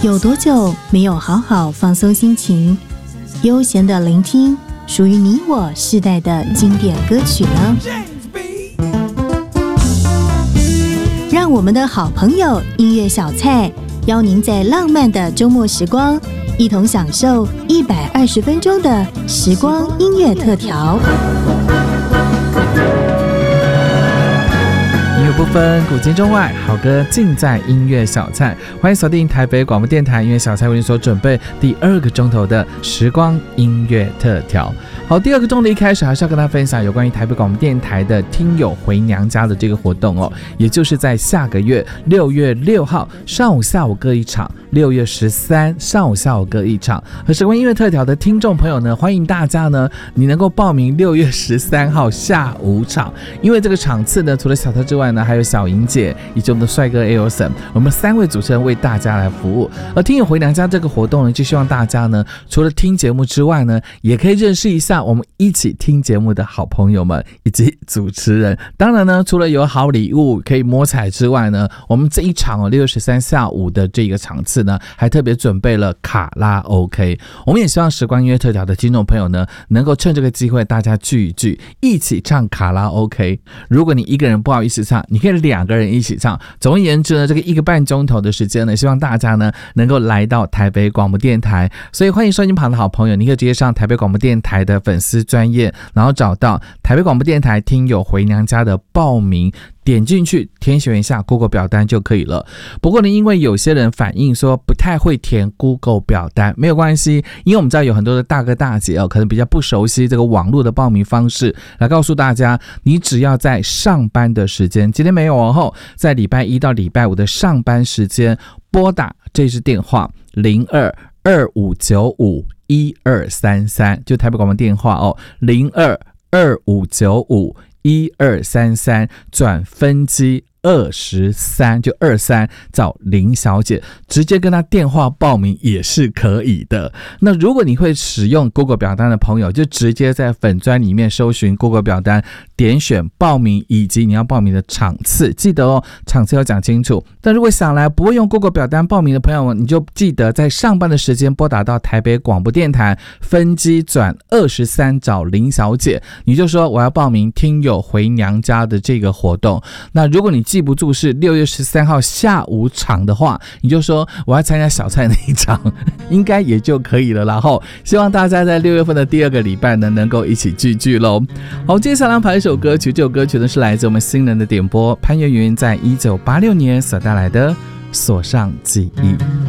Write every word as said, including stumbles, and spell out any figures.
有多久没有好好放松心情，悠闲的聆听属于你我世代的经典歌曲呢？让我们的好朋友音乐小菜邀您在浪漫的周末时光，一同享受一百二十分钟的时光音乐特调。 音乐不分古今中外，好歌尽在音乐小菜。欢迎锁定台北广播电台音乐小菜为您所准备第二个钟头的时光音乐特调。好，第二个钟头一开始还是要跟大家分享有关于台北广播电台的听友回娘家的这个活动哦，也就是在下个月六月六号上午下午各一场，六月十三上午下午各一场。和时光音乐特调的听众朋友呢，欢迎大家呢，你能够报名六月十三号下午场，因为这个场次呢，除了小特之外呢，还有小莹姐以及我们的帅哥 Ailson， 我们三位主持人为大家来服务。而听友回娘家这个活动呢，就希望大家呢，除了听节目之外呢，也可以认识一下我们一起听节目的好朋友们以及主持人。当然呢，除了有好礼物可以摸彩之外呢，我们这一场哦，六月十三下午的这个场次呢，还特别准备了卡拉 OK。我们也希望时光音乐特调的听众朋友呢，能够趁这个机会大家聚一聚，一起唱卡拉 OK。如果你一个人不好意思唱，你可以两个人一起唱。总而言之呢，这个一个半钟头的时间呢，希望大家呢能够来到台北广播电台。所以欢迎收音旁的好朋友，你可以直接上台北广播电台的粉丝专页，然后找到台北广播电台听友回娘家的报名，点进去填写一下 Google 表单就可以了。不过呢，因为有些人反映说不太会填 Google 表单，没有关系，因为我们知道有很多的大哥大姐哦，可能比较不熟悉这个网络的报名方式。来告诉大家，你只要在上班的时间，今天没有哦，在礼拜一到礼拜五的上班时间拨打这支电话零二二五九五一二三三，就台北广播电话哦，零二二五九五一二三三转分机二十三，就二三找林小姐，直接跟她电话报名也是可以的。那如果你会使用 Google 表单的朋友，就直接在粉专里面搜寻 Google 表单，点选报名以及你要报名的场次，记得哦，场次要讲清楚。但如果想来不会用 Google 表单报名的朋友们，你就记得在上班的时间拨打到台北广播电台分机转二十三找林小姐，你就说我要报名听友回娘家的这个活动。那如果你记不住是六月十三号下午场的话，你就说我要参加小菜那一场，应该也就可以了。然后希望大家在六月份的第二个礼拜呢，能够一起聚聚咯。好，接下来排一首歌曲，这首歌曲呢是来自我们新人的点播，潘越云在一九八六年所带来的《锁上记忆》。